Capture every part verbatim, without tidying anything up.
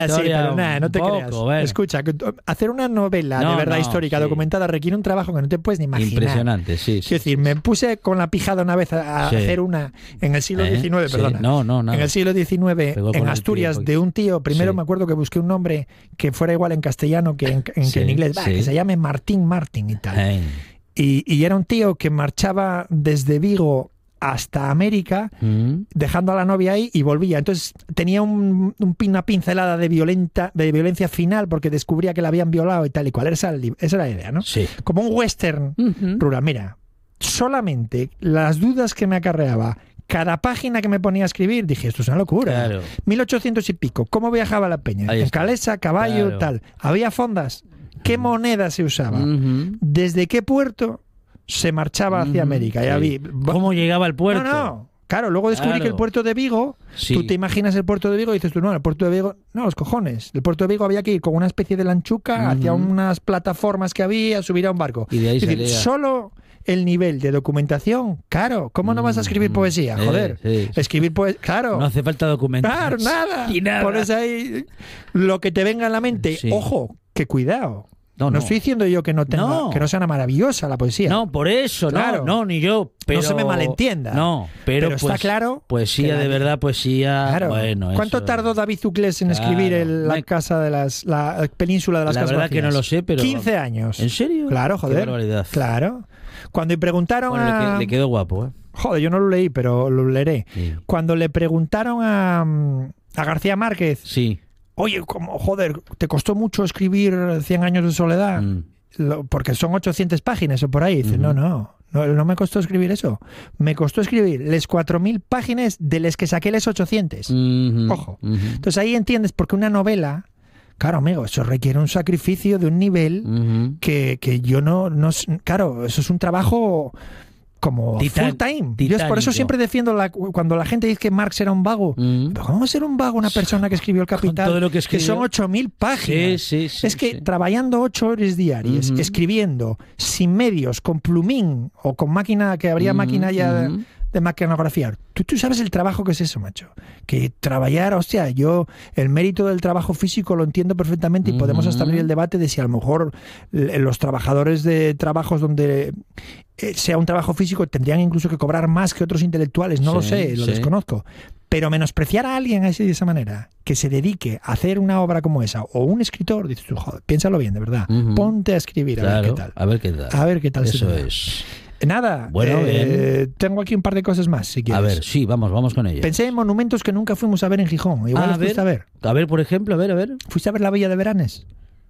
Sí, pero nada, no te poco, creas. Bueno. Escucha, hacer una novela no, de verdad no, histórica sí. documentada requiere un trabajo que no te puedes ni imaginar. Impresionante, sí. Quiero sí, decir, sí, me sí. puse con la pijada una vez a, a Sí. hacer una en el siglo ¿Eh? diecinueve, Sí. perdona. No, no, nada. En el siglo diecinueve, Pegó con en el Asturias, tío, de un tío, primero sí. me acuerdo que busqué un nombre que fuera igual en castellano que en, en, Sí, que en inglés, bah, sí. que se llame Martín Martín y tal. Ay. Y, y era un tío que marchaba desde Vigo hasta América, Mm. dejando a la novia ahí y volvía. Entonces tenía un, un, una pincelada de, violenta, de violencia final porque descubría que la habían violado y tal y cual. Esa era, el, esa era la idea, ¿no? Sí. Como un western Uh-huh. rural. Mira, solamente las dudas que me acarreaba cada página que me ponía a escribir, dije, esto es una locura. Claro. mil ochocientos y pico. ¿Cómo viajaba la peña? Ahí En está. calesa, caballo, Claro. tal. ¿Había fondas? ¿Qué moneda se usaba? Uh-huh. ¿Desde qué puerto se marchaba hacia Ujú, América? Ya sí. vi. ¿Cómo llegaba al puerto? No, no. Claro, luego descubrí Claro. que el puerto de Vigo, Sí. tú te imaginas el puerto de Vigo y dices tú, no, el puerto de Vigo, no, los cojones. El puerto de Vigo había que ir con una especie de lanchuca Ujú. hacia unas plataformas que había, subir a un barco. Y de ahí Es decir, salía. solo el nivel de documentación, claro, ¿cómo no vas a escribir Mm, poesía? eh, Joder, sí, sí. escribir poesía, claro. No hace falta documentar. Claro, nada. Y nada. Pones ahí lo que te venga en la mente. Sí. Ojo, que cuidado. No, No, no. estoy diciendo yo que no tenga, No. que no sea una maravillosa la poesía. No, por eso, Claro. no, no, ni yo. Pero, No se me malentienda. No, pero, Pero está pues, claro Poesía que la- de verdad, poesía. Claro. Bueno, ¿Cuánto eso- tardó David Zuclés en Claro. escribir el- la Me- casa de las la península de las La casas verdad que no vacías? lo sé, pero. quince años. ¿En serio? Claro, Qué joder. barbaridad. Claro. Cuando le preguntaron Bueno, le, a que- le quedó guapo, ¿eh? Joder, yo no lo leí, pero lo leeré. Sí. Cuando le preguntaron a, a García Márquez, Sí. oye, como joder, ¿te costó mucho escribir Cien años de soledad? Mm. Lo- porque son ochocientas páginas o por ahí. Dice, Ujú. no, no, no, no me costó escribir eso. Me costó escribir les cuatro mil páginas de las que saqué les ochocientas. Mhm. Ojo. Mhm. Entonces ahí entiendes por qué una novela, claro, amigo, eso requiere un sacrificio de un nivel Mhm. que, que yo no, no... Claro, eso es un trabajo como Titan- full time. Yo es por eso titánico. siempre defiendo la, cuando la gente dice que Marx era un vago. Mm. ¿Pero cómo va a ser un vago una persona que escribió El Capital? todo lo que que escribió. son ocho mil páginas. Sí, sí, sí, es que sí. trabajando ocho horas diarias, Ujú. escribiendo, sin medios, con plumín o con máquina, que habría Ujú, máquina ya de, ujú. de maquinografiar. ¿Tú, tú sabes el trabajo que es eso, macho. Que trabajar, hostia, yo el mérito del trabajo físico lo entiendo perfectamente y podemos hasta abrir el debate de si a lo mejor l- los trabajadores de trabajos donde eh, sea un trabajo físico tendrían incluso que cobrar más que otros intelectuales, no lo Sí, sé, lo sí. desconozco. Pero menospreciar a alguien así de esa manera, que se dedique a hacer una obra como esa, o un escritor, dices tú, joder, piénsalo bien, de verdad. Ujú. Ponte a escribir, a ver Claro, qué tal. a ver qué tal. A ver qué tal se Eso te da. es. Nada, Bueno, eh, tengo aquí un par de cosas más, si quieres. A ver, sí, vamos, vamos con ello. Pensé en monumentos que nunca fuimos a ver en Gijón. Igual Ah, los a ver. fuiste a ver. A ver, por ejemplo, a ver, a ver. ¿Fuiste a ver la Villa de Veranes?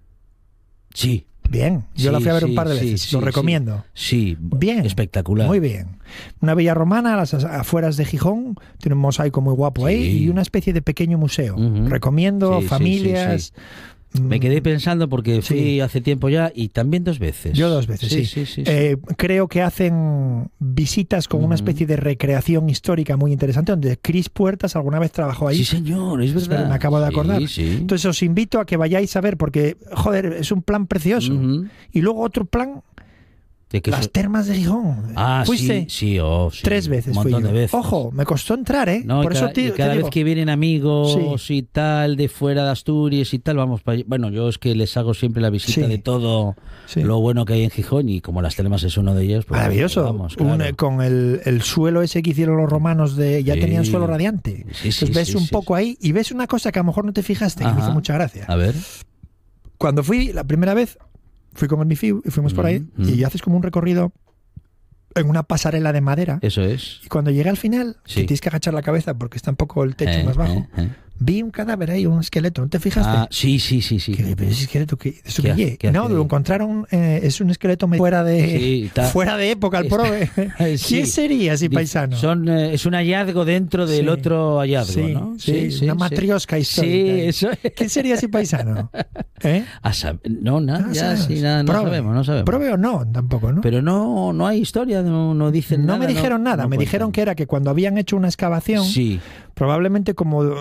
Sí. Bien, yo Sí, la fui a ver un sí, par de sí, veces, sí, lo sí. recomiendo. Sí, Bien. espectacular. Muy bien. Una villa romana a las afueras de Gijón, tiene un mosaico muy guapo ahí Sí. y una especie de pequeño museo. Ujú. Recomiendo, Sí, sí, familias. sí, Me quedé pensando porque fui Sí. hace tiempo ya y también dos veces. Yo dos veces, sí. sí, sí, sí. Eh, creo que hacen visitas con una Ujú. especie de recreación histórica muy interesante, donde Cris Puertas alguna vez trabajó ahí. Sí, señor, es verdad. Me acabo de Sí, acordar. Sí, Entonces os invito a que vayáis a ver, porque, joder, es un plan precioso. Ujú. Y luego otro plan, De que las eso- termas de Gijón. Ah, ¿Fuiste? sí, sí, oh, sí. Tres veces Un fui montón yo. de veces. Ojo, me costó entrar, ¿eh? No, Por y eso cada, te, y te cada digo. vez que vienen amigos Sí. y tal, de fuera de Asturias y tal, vamos para allí. Bueno, yo es que les hago siempre la visita Sí. de todo Sí. lo bueno que hay en Gijón y como las termas es uno de ellos, pues Maravilloso. vamos, Un, claro. eh, con el, el suelo ese que hicieron los romanos, de ya Sí. tenían suelo radiante. Sí, sí, Entonces ves sí, un sí, poco ahí y ves una cosa que a lo mejor no te fijaste, que me Ajá. hizo mucha gracia. A ver. Cuando fui la primera vez, fui con el Mifiu y fuimos por ahí Mm, mm. y haces como un recorrido en una pasarela de madera. Eso es. Y cuando llegué al final, Sí. que tienes que agachar la cabeza porque está un poco el techo Eh, más bajo, eh, eh. vi un cadáver ahí, un esqueleto. ¿No te fijaste? Ah, sí, sí, sí, sí. ¿Qué, pero ese esqueleto, ¿qué, eso ¿Qué qué hace- lle? qué hace No, ahí? lo encontraron, eh, es un esqueleto medio fuera de Sí, está- fuera de época, el está- prove. Sí. ¿Quién sería ese Di- paisano? Son, eh, es un hallazgo dentro del Sí. otro hallazgo, Sí, ¿no? sí, una matriosca histórica. Sí, eso es. ¿Quién sería ese paisano? ¿Eh? A sab- no, nada, No ya sabes. sí, nada, no Prove. sabemos, no sabemos. Prove o no, tampoco, ¿no? Pero no, no hay historia, no, no dicen no nada. me dijeron nada, no me cuentan. dijeron que era que cuando habían hecho una excavación, Sí, probablemente como la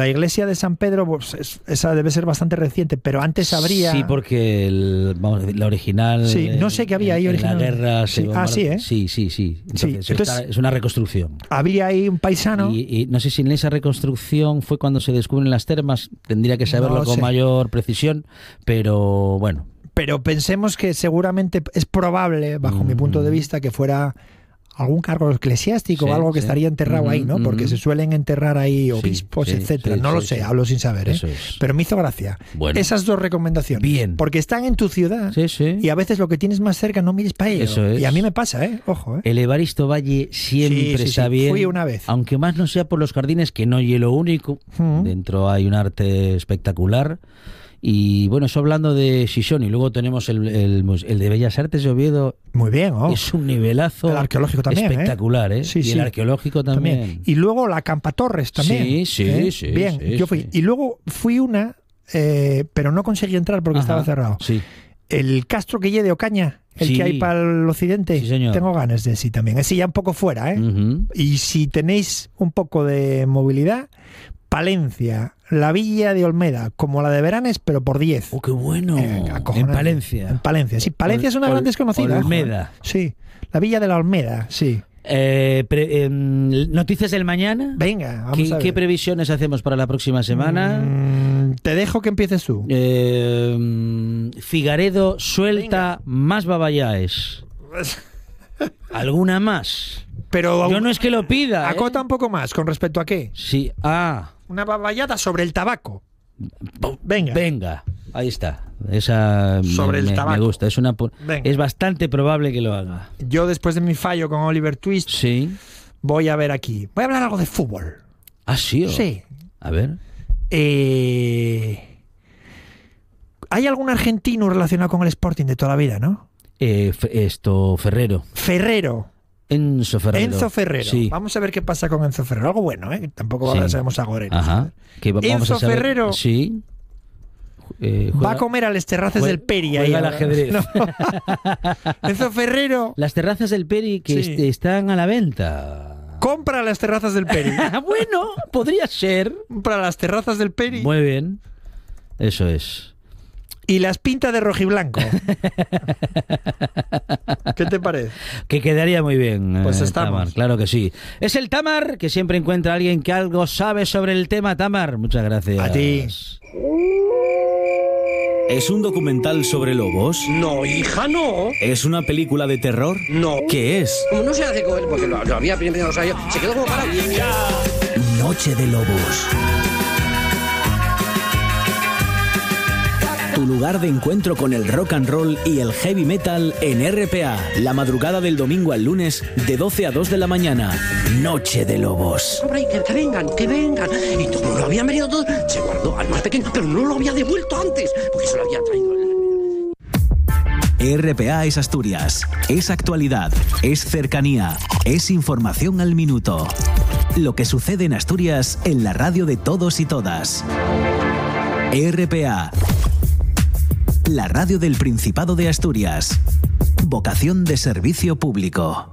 la iglesia de San Pedro, pues es, esa debe ser bastante reciente, pero antes habría... Sí, porque el, vamos, la original... Sí, no sé qué había ahí en, original. En la guerra... Sí. Ah, sí, ¿eh? Sí, sí, sí. Entonces, sí. Entonces, está, es una reconstrucción. Había ahí un paisano... Y, y no sé si en esa reconstrucción fue cuando se descubren las termas, tendría que saberlo no con sé. mayor precisión, pero bueno... Pero pensemos que seguramente es probable, bajo mm. mi punto de vista, que fuera algún cargo eclesiástico sí, o algo que sí. estaría enterrado uh-huh, ahí, ¿no? Porque uh-huh. se suelen enterrar ahí obispos, sí, sí, etcétera. Sí, no sí, lo sé, sí. hablo sin saber, ¿eh? Eso es. Pero me hizo gracia. Bueno. Esas dos recomendaciones. Bien. Porque están en tu ciudad sí, sí. y a veces lo que tienes más cerca no mires para ello. Eso es. Y a mí me pasa, ¿eh? Ojo, ¿eh? El Evaristo Valle siempre sí, sí, está sí. bien. Fui una vez. Aunque más no sea por los jardines, que no y lo único. Uh-huh. Dentro hay un arte espectacular. Y bueno, eso hablando de Xixón, y luego tenemos el, el, el de Bellas Artes de Oviedo. Muy bien, oh. Es un nivelazo. El arqueológico también, espectacular, ¿eh? ¿eh? Sí, y sí. el arqueológico también. también. Y luego la Campa Torres también. Sí, sí, ¿eh? sí. Bien, sí, yo fui. sí. Y luego fui una, eh, pero no conseguí entrar porque Ajá, estaba cerrado. Sí. El Castro Quille de Ocaña, el sí. que hay para el occidente. Sí, señor. Tengo ganas de sí también. Ese ya un poco fuera, ¿eh? Uh-huh. Y si tenéis un poco de movilidad, Palencia, la Villa de Olmeda, como la de Veranes, pero por diez. ¡Oh, qué bueno! Eh, en Palencia. En Palencia, sí. Palencia Ol, es una Ol, gran desconocida. Olmeda. Ojo. Sí, la Villa de la Olmeda, sí. Eh, pre, eh, ¿Noticias del mañana? Venga, vamos ¿Qué, a ver. ¿Qué previsiones hacemos para la próxima semana? Mm, te dejo que empieces tú. Eh, Figaredo suelta Venga. Más babayaes. ¿Alguna más? Pero yo no es que lo pida. Acota ¿eh? un poco más, ¿con respecto a qué? Sí, ah. Una babayada sobre el tabaco. Venga. Venga, ahí está. Esa sobre me, el tabaco. Me gusta. Es, una, es bastante probable que lo haga. Yo, después de mi fallo con Oliver Twist, sí. voy a ver aquí. Voy a hablar algo de fútbol. ¿Ah, sí? ¿O? Sí. A ver. Eh... ¿Hay algún argentino relacionado con el Sporting de toda la vida, no? Eh, esto, Ferrero. Ferrero. Enzo Ferrero. Enzo Ferrero. Sí. Vamos a ver qué pasa con Enzo Ferrero. Algo bueno, ¿eh? Tampoco sí. sabemos a goreros. Ajá. Que vamos Enzo a saber... Ferrero. Sí. Eh, juega... Va a comer a las terrazas juega... del Peri. Juega ahí al ajedrez. No. Enzo Ferrero. Las terrazas del Peri que sí. est están a la venta. Compra las terrazas del Peri. Bueno, podría ser. Compra las terrazas del Peri. Muy bien. Eso es. Y las pinta de rojiblanco. ¿Qué te parece? Que quedaría muy bien. Pues eh, estamos. Tamar, claro que sí. Es el Tamar que siempre encuentra a alguien que algo sabe sobre el tema. Tamar, muchas gracias. A ti. ¿Es un documental sobre lobos? No, hija, no. ¿Es una película de terror? No. ¿Qué es? Como no se hace con él, porque lo, lo había primero, o sea, yo, se quedó como para... Noche de Lobos. Tu lugar de encuentro con el rock and roll y el heavy metal en R P A. La madrugada del domingo al lunes de doce a dos de la mañana. Noche de Lobos. Hombre, que, que vengan, que vengan. Y todo lo habían venido todo. Se guardó al más pequeño, pero no lo había devuelto antes, porque se lo había traído. R P A es Asturias. Es actualidad. Es cercanía. Es información al minuto. Lo que sucede en Asturias en la radio de todos y todas. R P A. La radio del Principado de Asturias. Vocación de servicio público.